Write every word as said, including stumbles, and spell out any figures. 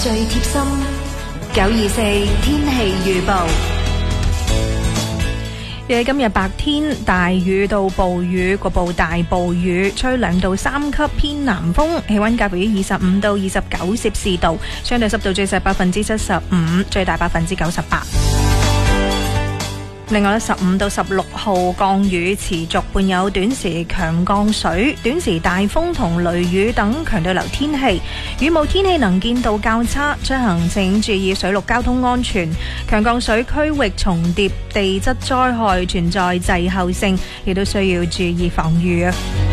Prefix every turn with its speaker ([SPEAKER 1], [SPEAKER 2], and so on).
[SPEAKER 1] 最貼心。九二四天氣預報。
[SPEAKER 2] 嘅今日白天大雨到暴雨，局部大暴雨，吹兩到三級偏南風，氣溫介乎於二十五到二十九攝氏度，相對濕度最細百分之七十五，最大百分之九十八。另外咧，十五到十六號降雨持續，伴有短時強降水、短時大風同雷雨等強對流天氣。雨霧天氣能見度較差，出行請注意水陸交通安全。強降水區域重疊，地質災害存在滯後性，亦都需要注意防禦啊。